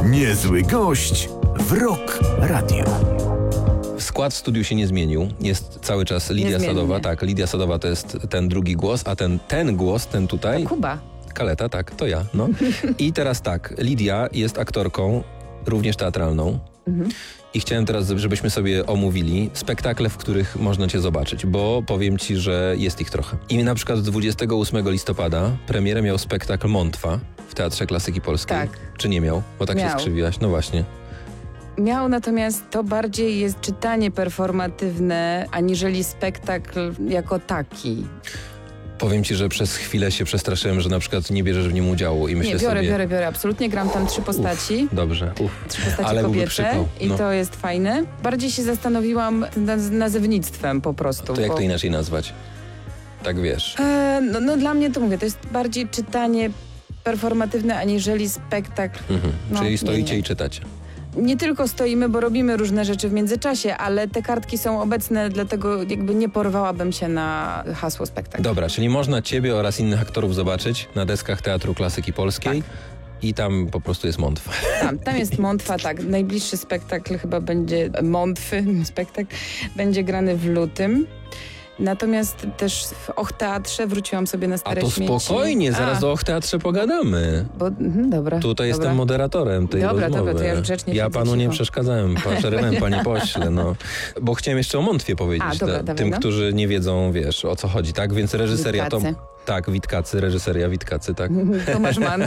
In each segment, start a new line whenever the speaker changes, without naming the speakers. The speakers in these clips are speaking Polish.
Niezły gość w Rock Radio.
Skład studiu się nie zmienił. Jest cały czas Lidia Sadowa. Tak, Lidia Sadowa to jest ten drugi głos, a ten głos, ten tutaj...
To Kuba.
Kaleta, tak, to ja. No. I teraz tak, Lidia jest aktorką, również teatralną. I chciałem teraz, żebyśmy sobie omówili spektakle, w których można cię zobaczyć, bo powiem ci, że jest ich trochę. I na przykład 28 listopada premierę miał spektakl Montwa w Teatrze Klasyki Polskiej.
Tak.
Czy nie miał? Bo tak
Miał.
się skrzywiłaś. No właśnie.
Miał, natomiast to bardziej jest czytanie performatywne, aniżeli spektakl jako taki.
Powiem ci, że przez chwilę się przestraszyłem, że na przykład nie bierzesz w nim udziału i myślę
Nie, biorę,
sobie...
biorę. Absolutnie gram tam 3 postaci.
Dobrze.
3 postaci
Ale byłby
kobiece
przypał.
i to jest fajne. Bardziej się zastanowiłam nad nazewnictwem po prostu.
To jak to inaczej nazwać? Tak wiesz.
No dla mnie to mówię, to jest bardziej czytanie performatywne, aniżeli spektakl.
Czyli stoicie
nie.
i czytacie.
Nie tylko stoimy, bo robimy różne rzeczy w międzyczasie, ale te kartki są obecne, dlatego jakby nie porwałabym się na hasło spektakl.
Dobra, czyli można ciebie oraz innych aktorów zobaczyć na deskach Teatru Klasyki Polskiej i tam po prostu jest Montwa.
Tam jest Montwa, tak. Najbliższy spektakl chyba będzie Montwy, spektakl będzie grany w lutym. Natomiast też w Och Teatrze wróciłam sobie na Stare
A to
Śmieci.
spokojnie, zaraz o Och Teatrze pogadamy.
Dobra.
Tutaj jestem moderatorem tej rozmowy.
Dobra, to ja już grzecznie
Ja
siedzę
panu nie
cicho.
przeszkadzałem, przerywałem panie pośle, no. Bo chciałem jeszcze o Montwie powiedzieć tym, którzy nie wiedzą, wiesz, o co chodzi, tak? Więc reżyseria to...
Witkacy.
Tak, Witkacy, reżyseria Witkacy, tak.
Tomasz Mann.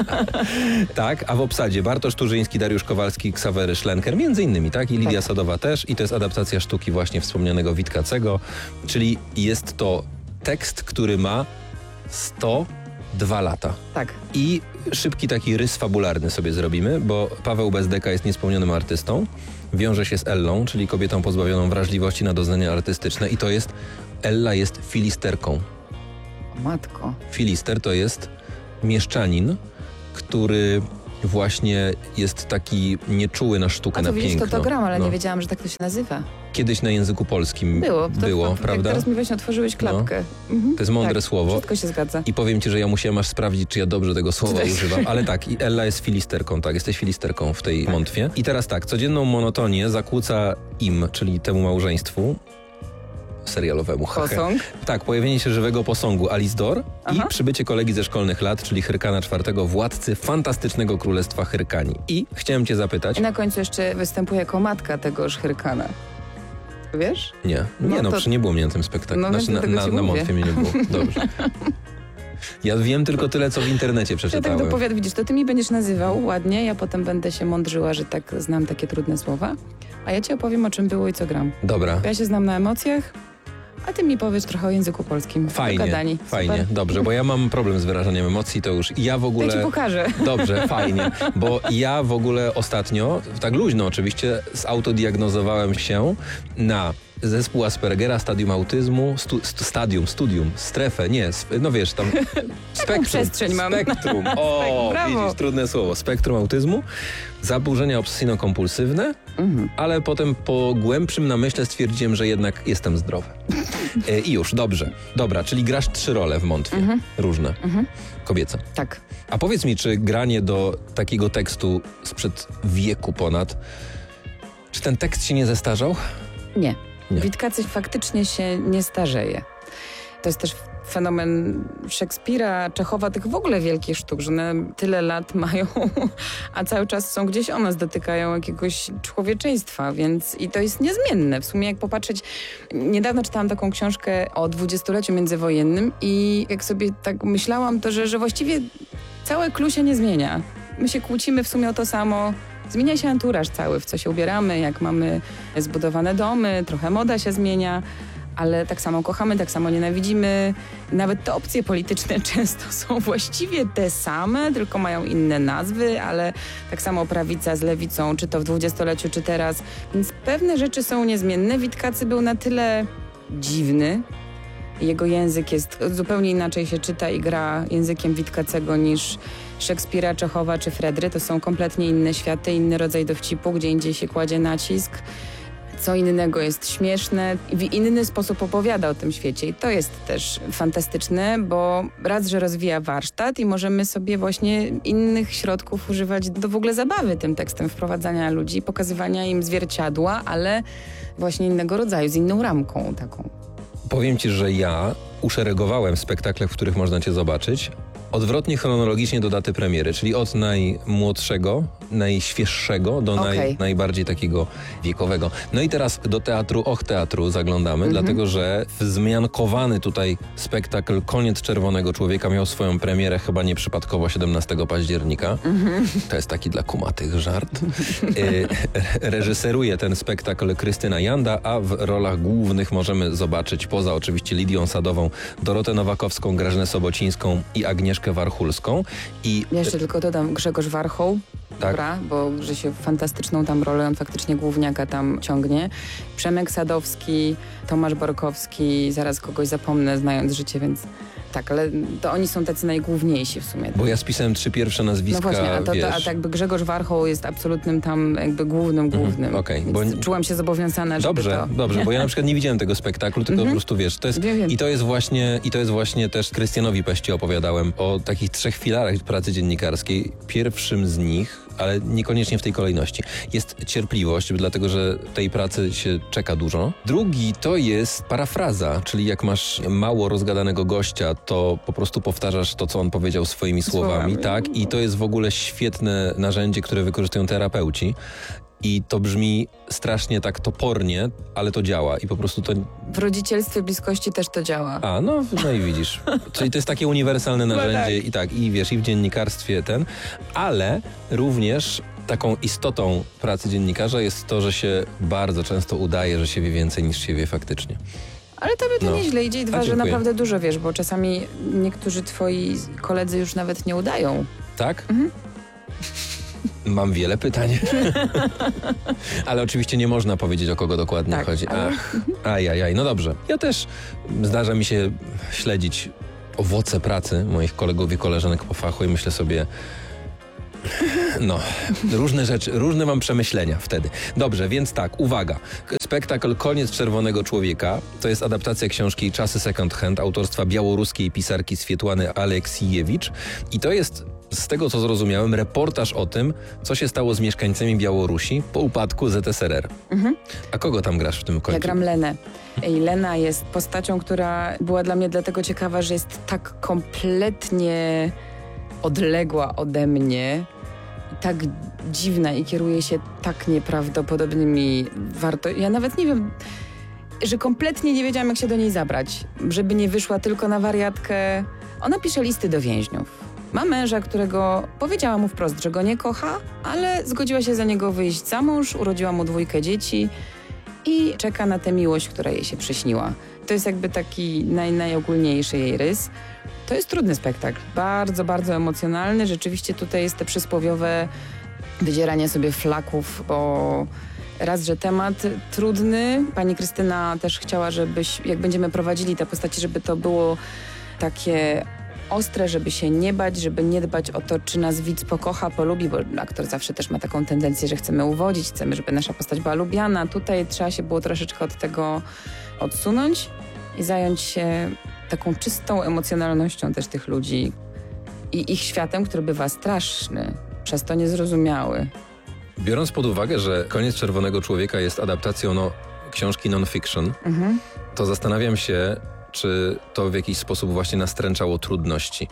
Tak, a w obsadzie Bartosz Turzyński, Dariusz Kowalski, Ksawery Szlenker, między innymi, tak? I Lidia Sadowa też. I to jest adaptacja sztuki właśnie wspomnianego Witkacego, czyli jest to tekst, który ma 102 lata.
Tak.
I szybki taki rys fabularny sobie zrobimy, bo Paweł Bezdeka jest niespełnionym artystą, wiąże się z Ellą, czyli kobietą pozbawioną wrażliwości na doznania artystyczne i to jest, Ella jest filisterką.
Matko.
Filister to jest mieszczanin, który właśnie jest taki nieczuły na sztukę, na
widzisz,
piękno.
to gram, ale nie wiedziałam, że tak to się nazywa.
Kiedyś na języku polskim było, prawda?
Teraz mi właśnie otworzyłeś klapkę.
To jest mądre słowo.
Wszystko się zgadza.
I powiem ci, że ja musiałem aż sprawdzić, czy ja dobrze tego słowa używam. Ale tak, i Ella jest filisterką, tak, jesteś filisterką w tej Montwie. I teraz tak, codzienną monotonię zakłóca im, czyli temu małżeństwu, serialowemu.
Posąg.
Tak, pojawienie się żywego posągu Alice Dor i przybycie kolegi ze szkolnych lat, czyli Hyrkana IV, władcy fantastycznego królestwa Hyrkani. I chciałem cię zapytać...
I na końcu jeszcze występuje jako matka tegoż Hyrkana. Wiesz?
Nie, nie było mnie na tym spektaklu. Na Montwie mnie nie było. Dobrze. Ja wiem tylko tyle, co w internecie przeczytałem.
Ja tak widzisz, to ty mi będziesz nazywał ładnie, ja potem będę się mądrzyła, że tak znam takie trudne słowa, a ja ci opowiem, o czym było i co gram.
Dobra.
Ja się znam na emocjach, a ty mi powiesz trochę o języku polskim.
Fajnie, dobrze, bo ja mam problem z wyrażaniem emocji, to już ja w ogóle...
Ja ci pokażę.
Dobrze, fajnie, bo ja w ogóle ostatnio, tak luźno oczywiście, zautodiagnozowałem się na zespół Aspergera, stadium autyzmu, studium, strefę, nie, no wiesz, tam spektrum.
Przestrzeń mam.
Spektrum, o, widzisz, trudne słowo, spektrum autyzmu, zaburzenia obsesyjno-kompulsywne, ale potem po głębszym namyśle stwierdziłem, że jednak jestem zdrowy. I już, dobrze. Dobra, czyli grasz 3 role w Montwie, różne, kobiece.
Tak.
A powiedz mi, czy granie do takiego tekstu sprzed wieku ponad, czy ten tekst się nie zestarzał?
Nie. Witkacy faktycznie się nie starzeje. To jest też fenomen Szekspira, Czechowa, tych w ogóle wielkich sztuk, że one tyle lat mają, a cały czas są gdzieś o nas, dotykają jakiegoś człowieczeństwa, więc i to jest niezmienne. W sumie jak popatrzeć, niedawno czytałam taką książkę o 20-leciu międzywojennym i jak sobie tak myślałam, to że właściwie całe clue się nie zmienia. My się kłócimy w sumie o to samo. Zmienia się anturaż cały, w co się ubieramy, jak mamy zbudowane domy, trochę moda się zmienia, ale tak samo kochamy, tak samo nienawidzimy. Nawet te opcje polityczne często są właściwie te same, tylko mają inne nazwy, ale tak samo prawica z lewicą, czy to w 20-leciu, czy teraz. Więc pewne rzeczy są niezmienne. Witkacy był na tyle dziwny. Jego język jest, zupełnie inaczej się czyta i gra językiem Witkacego niż Szekspira, Czechowa czy Fredry. To są kompletnie inne światy, inny rodzaj dowcipu, gdzie indziej się kładzie nacisk. co innego jest śmieszne i w inny sposób opowiada o tym świecie. I to jest też fantastyczne, bo raz, że rozwija warsztat i możemy sobie właśnie innych środków używać do w ogóle zabawy tym tekstem, wprowadzania ludzi, pokazywania im zwierciadła, ale właśnie innego rodzaju, z inną ramką taką.
Powiem ci, że ja uszeregowałem spektakle, w których można cię zobaczyć, odwrotnie chronologicznie do daty premiery, czyli od najmłodszego, najświeższego do najbardziej takiego wiekowego. No i teraz do teatru Och Teatru zaglądamy, dlatego że wzmiankowany tutaj spektakl Koniec Czerwonego Człowieka miał swoją premierę chyba nieprzypadkowo 17 października. To jest taki dla kumatych żart. Reżyseruje ten spektakl Krystyna Janda, a w rolach głównych możemy zobaczyć, poza oczywiście Lidią Sadową, Dorotę Nowakowską, Grażynę Sobocińską i Agnieszkę Warchulską. I
jeszcze tylko dodam Grzegorz Warchoł,
tak.
Dobra, bo że się fantastyczną tam rolę, on faktycznie główniaka tam ciągnie. Przemek Sadowski, Tomasz Borkowski, zaraz kogoś zapomnę, znając życie, więc tak, ale to oni są tacy najgłówniejsi w sumie.
Bo ja spisałem 3 pierwsze nazwiska,
no właśnie, a tak jakby Grzegorz Warchoł jest absolutnym tam jakby głównym.
Okej,
bo czułam się zobowiązana, żeby
Dobrze, bo ja na przykład nie widziałem tego spektaklu, tylko po prostu wiesz, to jest,
wiem.
i to jest właśnie też Krystianowi Peście opowiadałem o takich 3 filarach pracy dziennikarskiej. Pierwszym z nich, ale niekoniecznie w tej kolejności, jest cierpliwość, dlatego że tej pracy się czeka dużo. Drugi to jest parafraza, czyli jak masz mało rozgadanego gościa, to po prostu powtarzasz to, co on powiedział swoimi słowami, tak? I to jest w ogóle świetne narzędzie, które wykorzystują terapeuci. I to brzmi strasznie tak topornie, ale to działa i po prostu to...
W rodzicielstwie bliskości też to działa.
No i widzisz. Czyli to jest takie uniwersalne narzędzie i wiesz, i w dziennikarstwie ale również taką istotą pracy dziennikarza jest to, że się bardzo często udaje, że się wie więcej niż się wie faktycznie.
Ale tobie to nieźle idzie i dwa, że naprawdę dużo wiesz, bo czasami niektórzy twoi koledzy już nawet nie udają.
Tak? Mam wiele pytań. Ale oczywiście nie można powiedzieć, o kogo dokładnie chodzi. Ajajaj, no dobrze. Ja też zdarza mi się śledzić owoce pracy moich kolegów i koleżanek po fachu i myślę sobie, różne rzeczy, różne mam przemyślenia wtedy. Dobrze, więc tak, uwaga. Spektakl Koniec Czerwonego Człowieka to jest adaptacja książki Czasy Second Hand autorstwa białoruskiej pisarki Swietłany Aleksijewicz i to jest, z tego co zrozumiałem, reportaż o tym, co się stało z mieszkańcami Białorusi po upadku ZSRR. A kogo tam grasz w tym końcu?
Ja gram Lenę. I Lena jest postacią, która była dla mnie dlatego ciekawa, że jest tak kompletnie odległa ode mnie, tak dziwna i kieruje się tak nieprawdopodobnymi Ja nawet nie wiem, że kompletnie nie wiedziałam, jak się do niej zabrać, żeby nie wyszła tylko na wariatkę. Ona pisze listy do więźniów. Ma męża, którego powiedziała mu wprost, że go nie kocha, ale zgodziła się za niego wyjść za mąż, urodziła mu 2 dzieci i czeka na tę miłość, która jej się przyśniła. To jest jakby taki najogólniejszy jej rys. To jest trudny spektakl, bardzo, bardzo emocjonalny. Rzeczywiście tutaj jest te przysłowiowe wydzieranie sobie flaków, bo raz, że temat trudny. Pani Krystyna też chciała, jak będziemy prowadzili te postaci, żeby to było takie ostre, żeby się nie bać, żeby nie dbać o to, czy nas widz pokocha, polubi, bo aktor zawsze też ma taką tendencję, że chcemy uwodzić, chcemy, żeby nasza postać była lubiana. Tutaj trzeba się było troszeczkę od tego odsunąć i zająć się taką czystą emocjonalnością też tych ludzi i ich światem, który bywa straszny, przez to niezrozumiały.
Biorąc pod uwagę, że Koniec Czerwonego Człowieka jest adaptacją książki non-fiction, to zastanawiam się, czy to w jakiś sposób właśnie nastręczało trudności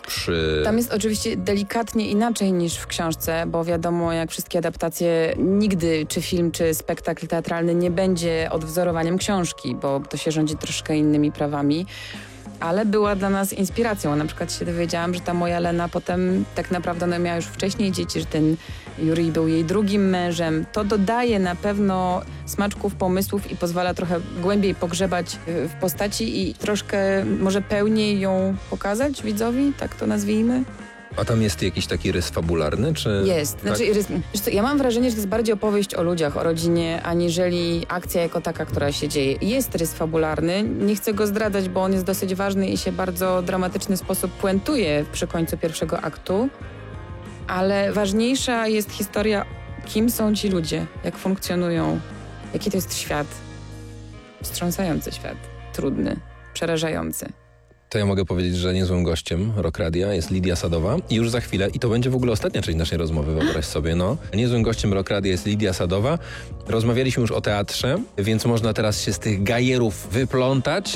Tam jest oczywiście delikatnie inaczej niż w książce, bo wiadomo, jak wszystkie adaptacje, nigdy czy film, czy spektakl teatralny nie będzie odwzorowaniem książki, bo to się rządzi troszkę innymi prawami. Ale była dla nas inspiracją. Na przykład się dowiedziałam, że ta moja Lena potem tak naprawdę ona miała już wcześniej dzieci, że ten Jurij był jej drugim mężem. To dodaje na pewno smaczków, pomysłów i pozwala trochę głębiej pogrzebać w postaci i troszkę może pełniej ją pokazać widzowi, tak to nazwijmy.
A tam jest jakiś taki rys fabularny, czy...
Jest. Znaczy, tak? Ja mam wrażenie, że to jest bardziej opowieść o ludziach, o rodzinie, aniżeli akcja jako taka, która się dzieje. Jest rys fabularny. Nie chcę go zdradzać, bo on jest dosyć ważny i się bardzo dramatyczny sposób puentuje przy końcu pierwszego aktu. Ale ważniejsza jest historia, kim są ci ludzie, jak funkcjonują Jaki to jest świat? Wstrząsający świat. Trudny, przerażający.
To ja mogę powiedzieć, że niezłym gościem Rock Radia jest Lidia Sadowa i już za chwilę, i to będzie w ogóle ostatnia część naszej rozmowy, wyobraź sobie, niezłym gościem Rock Radia jest Lidia Sadowa. Rozmawialiśmy już o teatrze, więc można teraz się z tych gajerów wyplątać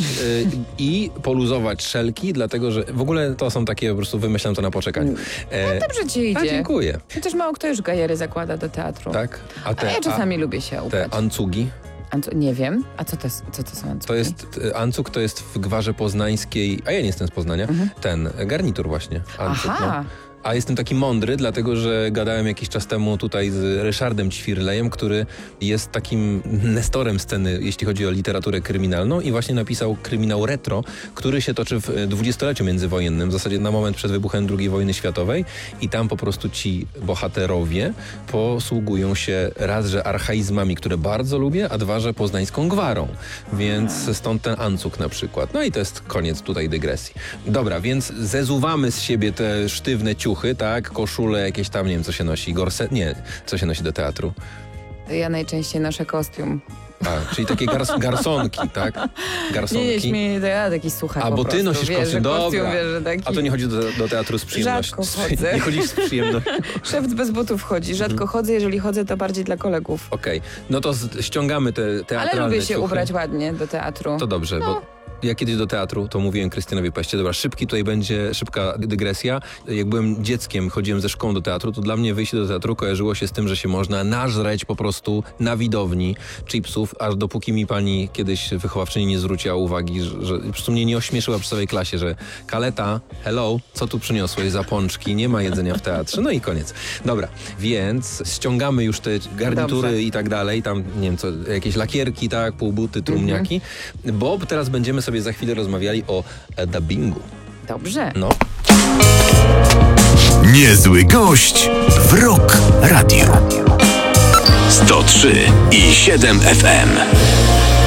i poluzować szelki, dlatego że w ogóle to są takie, po prostu wymyślam to na poczekaniu.
No dobrze ci idzie.
Dziękuję.
Chociaż mało kto już gajery zakłada do teatru.
Tak?
A ja czasami lubię się ubrać.
Te ancugi?
Nie wiem. A co to są ancugi?
To jest, ancuk to jest w Gwarze Poznańskiej, a ja nie jestem z Poznania, ten garnitur właśnie, ancuk.
Aha.
A jestem taki mądry, dlatego że gadałem jakiś czas temu tutaj z Ryszardem Ćwirlejem, który jest takim nestorem sceny, jeśli chodzi o literaturę kryminalną i właśnie napisał kryminał retro, który się toczy w dwudziestoleciu międzywojennym, w zasadzie na moment przed wybuchem II wojny światowej i tam po prostu ci bohaterowie posługują się raz, że archaizmami, które bardzo lubię, a dwa, że poznańską gwarą. Więc stąd ten ancuk na przykład. No i to jest koniec tutaj dygresji. Dobra, więc zezuwamy z siebie te sztywne ciuchy, tak? Koszule jakieś tam, nie wiem, co się nosi, gorset? Nie, co się nosi do teatru?
Ja najczęściej noszę kostium.
A, czyli takie garsonki, tak? Garsonki.
Nie śmieję, to ja taki suchar.
A, bo ty nosisz kostium, dobra.
Wiesz, że taki...
A to nie chodzi do teatru z przyjemnością.
Rzadko chodzę.
Nie chodzisz z przyjemnością.
Szef bez butów chodzi. Rzadko chodzę, jeżeli chodzę, to bardziej dla kolegów.
Okej, no to ściągamy te teatralne
Ale lubię się
ciuchy.
ubrać ładnie do teatru.
To dobrze, bo ja kiedyś do teatru, to mówiłem Krystianowi Paście, dobra, tutaj będzie szybka dygresja. Jak byłem dzieckiem, chodziłem ze szkołą do teatru, to dla mnie wyjście do teatru kojarzyło się z tym, że się można nażreć po prostu na widowni chipsów, aż dopóki mi pani kiedyś wychowawczyni nie zwróciła uwagi, że po prostu mnie nie ośmieszyła przy całej klasie, że Kaleta, hello, co tu przyniosłeś za pączki, nie ma jedzenia w teatrze, no i koniec. Dobra, więc ściągamy już te garnitury i tak dalej, tam nie wiem co, jakieś lakierki, tak, półbuty, trumniaki, bo teraz będziemy sobie za chwilę rozmawiali o dubbingu.
Dobrze.
No.
Niezły gość w Rock Radio. 103,7 FM.